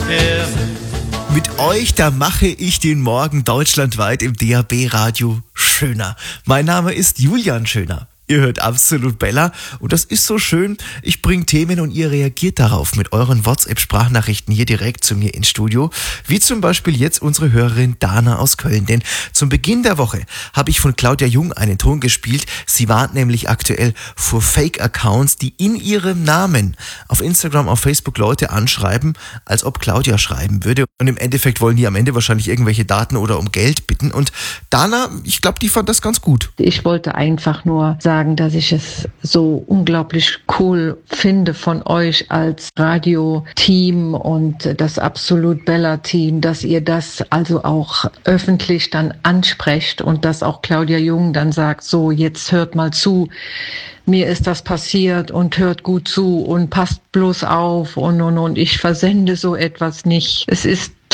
Mit euch, da mache ich den Morgen deutschlandweit im DAB-Radio schöner. Mein Name ist Julian Schöner. Ihr hört Absolut Bella und das ist so schön. Ich bringe Themen und ihr reagiert darauf mit euren WhatsApp-Sprachnachrichten hier direkt zu mir ins Studio. Wie zum Beispiel jetzt unsere Hörerin Dana aus Köln. Denn zum Beginn der Woche habe ich von Claudia Jung einen Ton gespielt. Sie warnt nämlich aktuell vor Fake-Accounts, die in ihrem Namen auf Instagram, auf Facebook Leute anschreiben, als ob Claudia schreiben würde. Und im Endeffekt wollen die am Ende wahrscheinlich irgendwelche Daten oder um Geld bitten. Und Dana, ich glaube, die fand das ganz gut. Ich wollte einfach nur sagen, dass ich es so unglaublich cool finde von euch als Radioteam und das Absolut Bella-Team, dass ihr das also auch öffentlich dann ansprecht und dass auch Claudia Jung dann sagt, so jetzt hört mal zu, mir ist das passiert und hört gut zu und passt bloß auf und ich versende so etwas nicht. Es ist